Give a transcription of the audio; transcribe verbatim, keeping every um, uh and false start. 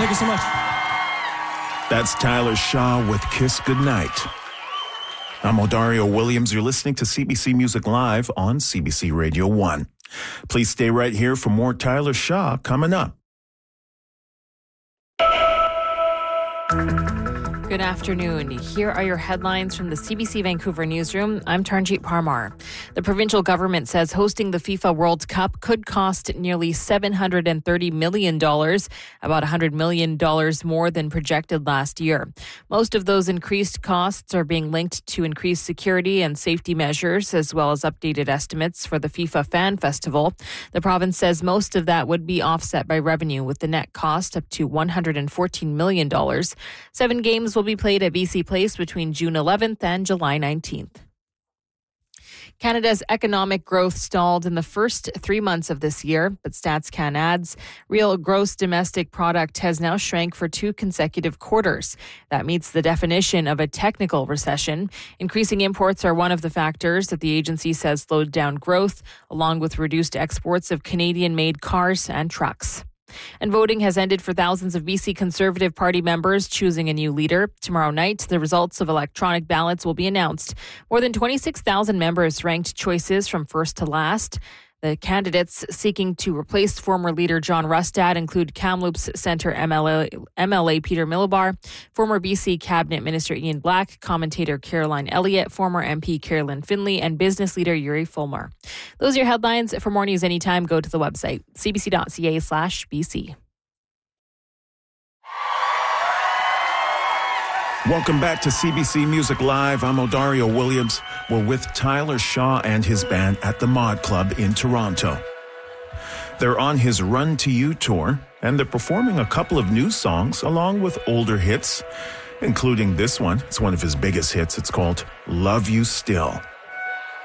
Thank you so much. That's Tyler Shaw with Kiss Goodnight. I'm Odario Williams. You're listening to C B C Music Live on C B C Radio one. Please stay right here for more Tyler Shaw coming up. Good afternoon. Here are your headlines from the C B C Vancouver newsroom. I'm Tarnjeet Parmar. The provincial government says hosting the FIFA World Cup could cost nearly seven hundred thirty million dollars, about one hundred million dollars more than projected last year. Most of those increased costs are being linked to increased security and safety measures, as well as updated estimates for the FIFA Fan Festival. The province says most of that would be offset by revenue, with the net cost up to one hundred fourteen million dollars. Seven games will be played at B C Place between June eleventh and July nineteenth. Canada's economic growth stalled in the first three months of this year, but StatsCan adds real gross domestic product has now shrank for two consecutive quarters. That meets the definition of a technical recession. Increasing imports are one of the factors that the agency says slowed down growth, along with reduced exports of Canadian-made cars and trucks. And voting has ended for thousands of B C Conservative Party members choosing a new leader. Tomorrow night, the results of electronic ballots will be announced. More than twenty-six thousand members ranked choices from first to last. The candidates seeking to replace former leader John Rustad include Kamloops Centre M L A, M L A Peter Milobar, former B C Cabinet Minister Ian Black, commentator Caroline Elliott, former M P Carolyn Finley, and business leader Yuri Fulmer. Those are your headlines. For more news anytime, go to the website, cbc.ca slash BC. Welcome back to C B C Music Live. I'm Odario Williams. We're with Tyler Shaw and his band at the Mod Club in Toronto. They're on his Run to You tour, and they're performing a couple of new songs along with older hits, including this one. It's one of his biggest hits. It's called Love You Still.